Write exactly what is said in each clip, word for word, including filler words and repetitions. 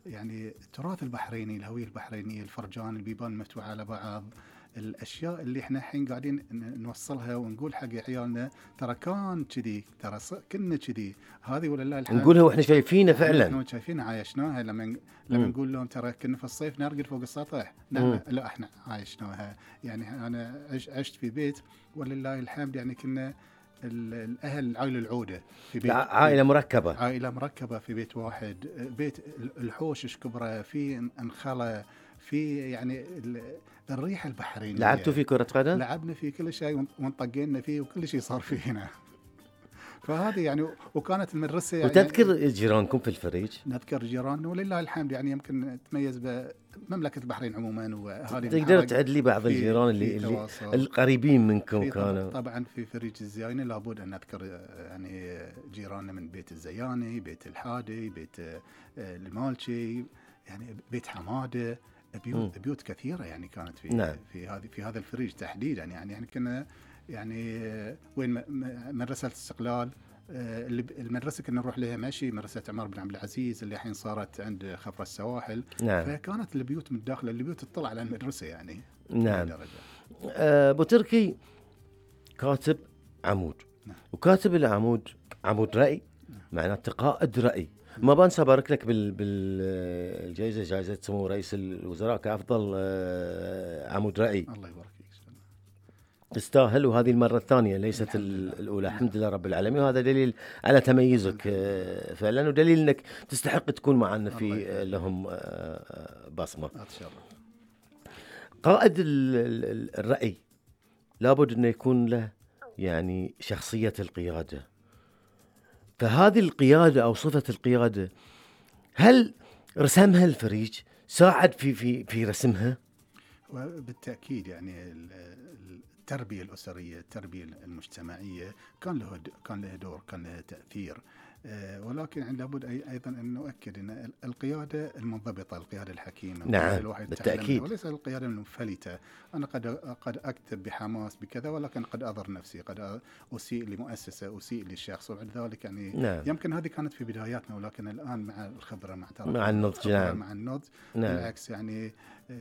يعني التراث البحريني، الهوية البحرينية، الفرجان، البيبان المفتوحة على بعض، الاشياء اللي احنا الحين قاعدين نوصلها ونقول حق عيالنا ترى كان كذي، ترى كنا كذي، هذه ولله الحمد نقولها واحنا شايفينها فعلا، احنا شايفينها عايشناها. لما لما نقول لهم ترى كنا في الصيف نرقد فوق السطح، نعم لا احنا عايشناها. يعني انا عشت في بيت ولله الحمد، يعني كنا الاهل العائله العوده في بيت، عائله مركبه عائله مركبه في بيت واحد، بيت الحوش ايش كبره، في انخله، في يعني الريحه البحرينيه. لعبتوا في كره قدم؟ لعبنا في كل شيء وانطقينا فيه وكل شيء صار فينا. فهذه يعني، وكانت المدرسه يعني. وتذكر جيرانكم في الفريج؟ نذكر جيراننا ولله الحمد، يعني يمكن تميز بمملكه البحرين عموما. وهذه تقدر تعد لي بعض الجيران اللي, اللي القريبين منكم كانوا؟ طبعا في فريج الزياني لابد ان نذكر يعني جيراننا من بيت الزياني، بيت الحادي، بيت المالشي، يعني بيت حماده، بيوت, بيوت كثيره يعني كانت في نعم. في هذه في هذا الفريج تحديدا. يعني يعني كنا يعني وين مدرسه الاستقلال، المدرسة كنا نروح لها ماشي، مدرسة عمر بن عبد العزيز اللي الحين صارت عند خفر السواحل. نعم. فكانت البيوت من داخل البيوت تطلع على المدرسة يعني. نعم. أبو تركي كاتب عمود. نعم. وكاتب العمود عمود رأي. نعم. معناته قائد رأي. نعم. ما بنسى بارك لك بالجائزة، جائزة سمو رئيس الوزراء كأفضل عمود رأي. الله يبارك فيك. تستاهل، وهذه المرة الثانية ليست الأولى. الحمد لله رب العالمين، وهذا دليل على تميزك فعلا، ودليل أنك تستحق تكون معنا في لهم بصمة. قائد الرأي لابد أن يكون له يعني شخصية القيادة. فهذه القيادة أو صفة القيادة هل رسمها الفريج؟ ساعد في في في رسمها؟ وبالتأكيد يعني التربية الأسرية، التربية المجتمعية كان له كان له دور، كان له تأثير. ولكن لابد أيضا أن نؤكد أن القيادة المنضبطة، القيادة الحكيمة، نعم بالتأكيد، وليس القيادة المنفلتة. أنا قد قد أكتب بحماس بكذا، ولكن قد أضر نفسي، قد أسيء لمؤسسة، أسيء للشخص، وبعد ذلك يعني نعم. يمكن هذه كانت في بداياتنا، ولكن الآن مع الخبرة، مع مع النضج، نعم. مع النضج نعم. بالعكس يعني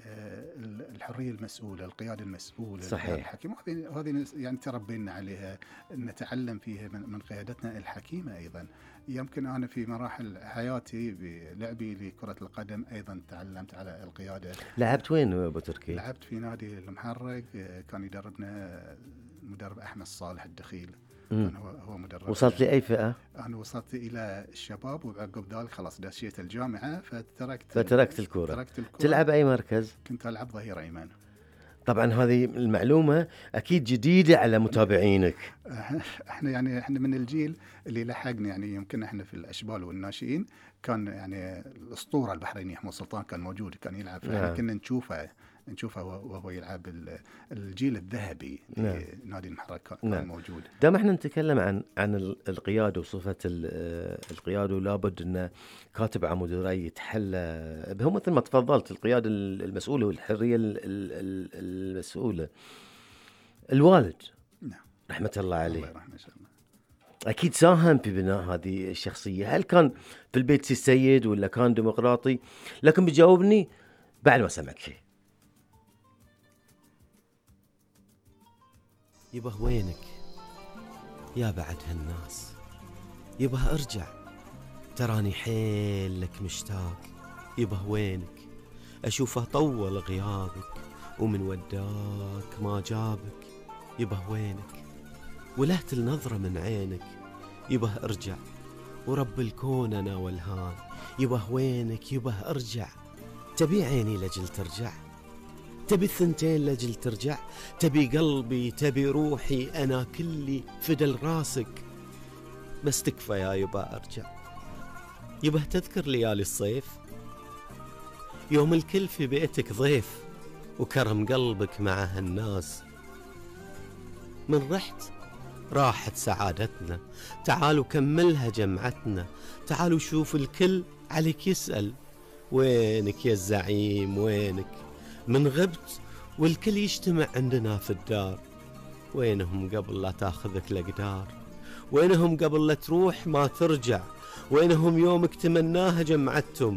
الحرية المسؤولة، القيادة المسؤولة، صحيح. الحكيمة، هذه هذه يعني تربينا عليها، نتعلم فيها من قيادتنا الحكيمة. أيضا يمكن أنا في مراحل حياتي بلعبي لكرة القدم أيضا تعلمت على القيادة. لعبت وين أبو تركي؟ لعبت في نادي المحرق، كان يدربنا المدرب أحمد صالح الدخيل. كان هو هو مدرب. وصلت لأي فئة؟ أنا وصلت إلى الشباب، وعقب ذلك خلاص دشيت الجامعة فتركت فتركت الكرة. تركت الكرة. تلعب أي مركز؟ كنت ألعب ظهير أيمن. طبعا هذه المعلومة أكيد جديدة على متابعينك. احنا يعني احنا من الجيل اللي لحقنا، يعني يمكن احنا في الأشبال والناشئين كان يعني الأسطورة البحريني حمود سلطان كان موجود، كان يلعب. فاحنا نعم. كنا نشوفه نشوفه وهو يلعب. الجيل الذهبي في نعم. نادي المحرق كان نعم. موجود. دام احنا نتكلم عن عن القيادة وصفة القيادة، ولابد ان كاتب عمود الرأي يتحلى بهم مثل ما تفضلت، القيادة المسؤولة والحرية المسؤولة. الوالد نعم. رحمة الله عليه، الله يرحمه إن شاء الله، أكيد ساهم في بناء هذه الشخصية. هل كان في البيت سي السيد ولا كان ديمقراطي؟ لكن بجاوبني بعد ما سمعت شيء. يبه وينك يا بعد هالناس، يبه ارجع تراني حيل لك مشتاق. يبه وينك اشوفه طول غيابك، ومن وداك ما جابك. يبه وينك ولهت النظرة من عينك. يبه ارجع ورب الكون انا والهان. يبه وينك يبه ارجع، تبي عيني لجل ترجع، تبي الثنتين لجل ترجع، تبي قلبي تبي روحي، أنا كلي فدل راسك. بس تكفى يا يبا أرجع. يبه تذكر ليالي الصيف، يوم الكل في بيتك ضيف، وكرم قلبك مع هالناس. من رحت راحت سعادتنا، تعالوا كملها جمعتنا. تعالوا شوف الكل عليك يسأل، وينك يا الزعيم وينك؟ من غبت والكل يجتمع عندنا في الدار. وينهم قبل لا تاخذك الأقدار؟ وينهم قبل لا تروح ما ترجع؟ وينهم يومك تمناها جمعتهم؟